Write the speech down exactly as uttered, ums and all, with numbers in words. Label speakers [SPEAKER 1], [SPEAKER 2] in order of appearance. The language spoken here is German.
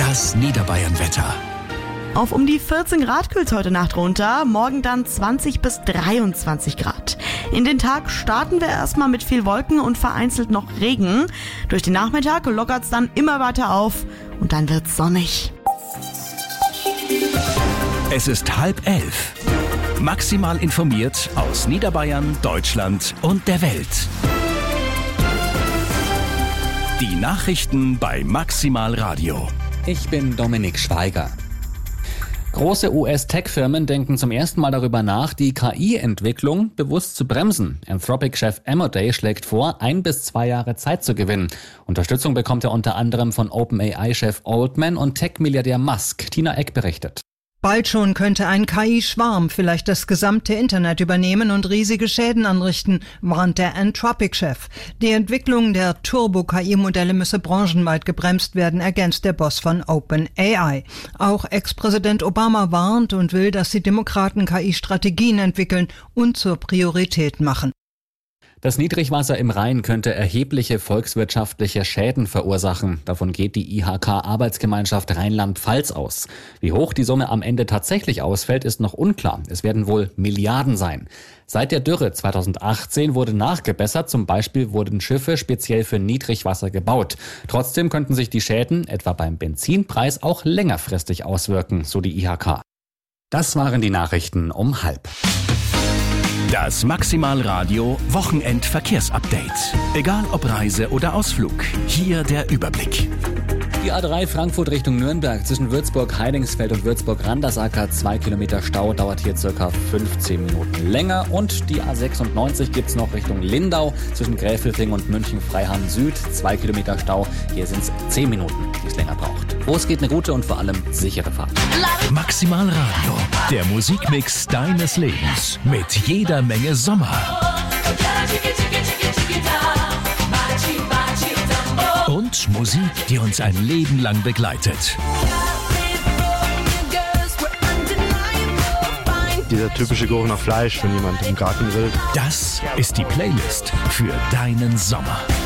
[SPEAKER 1] Das Niederbayern-Wetter.
[SPEAKER 2] Auf um die vierzehn Grad kühlt's heute Nacht runter, morgen dann zwanzig bis dreiundzwanzig Grad. In den Tag starten wir erstmal mit viel Wolken und vereinzelt noch Regen. Durch den Nachmittag lockert's dann immer weiter auf und dann wird's sonnig.
[SPEAKER 1] Es ist halb elf. Maximal informiert aus Niederbayern, Deutschland und der Welt. Die Nachrichten bei Maximal Radio.
[SPEAKER 3] Ich bin Dominik Schweiger. Große U S-Tech-Firmen denken zum ersten Mal darüber nach, die K I-Entwicklung bewusst zu bremsen. Anthropic-Chef Amodei schlägt vor, ein bis zwei Jahre Zeit zu gewinnen. Unterstützung bekommt er unter anderem von OpenAI-Chef Altman und Tech-Milliardär Musk. Tina Eck berichtet.
[SPEAKER 4] Bald schon könnte ein K I-Schwarm vielleicht das gesamte Internet übernehmen und riesige Schäden anrichten, warnt der Anthropic-Chef. Die Entwicklung der Turbo-K I-Modelle müsse branchenweit gebremst werden, ergänzt der Boss von OpenAI. Auch Ex-Präsident Obama warnt und will, dass die Demokraten K I-Strategien entwickeln und zur Priorität machen.
[SPEAKER 3] Das Niedrigwasser im Rhein könnte erhebliche volkswirtschaftliche Schäden verursachen. Davon geht die I H K-Arbeitsgemeinschaft Rheinland-Pfalz aus. Wie hoch die Summe am Ende tatsächlich ausfällt, ist noch unklar. Es werden wohl Milliarden sein. Seit der Dürre zweitausendachtzehn wurde nachgebessert. Zum Beispiel wurden Schiffe speziell für Niedrigwasser gebaut. Trotzdem könnten sich die Schäden, etwa beim Benzinpreis, auch längerfristig auswirken, so die I H K. Das waren die Nachrichten um halb.
[SPEAKER 1] Das Maximal Radio Wochenend-Verkehrsupdate. Egal ob Reise oder Ausflug, hier der Überblick.
[SPEAKER 3] Die A drei Frankfurt Richtung Nürnberg zwischen Würzburg-Heidingsfeld und Würzburg-Randersacker. Zwei Kilometer Stau, dauert hier circa fünfzehn Minuten länger. Und die A sechsundneunzig gibt's noch Richtung Lindau zwischen Gräfelfing und München-Freiham Süd. Zwei Kilometer Stau, hier sind's zehn Minuten, die es länger braucht. Los geht eine gute und vor allem sichere Fahrt.
[SPEAKER 1] Maximal Radio, der Musikmix deines Lebens mit jeder Menge Sommer. Und Musik, die uns ein Leben lang begleitet.
[SPEAKER 5] Dieser typische Geruch nach Fleisch, wenn jemand im Garten grillt.
[SPEAKER 1] Das ist die Playlist für deinen Sommer.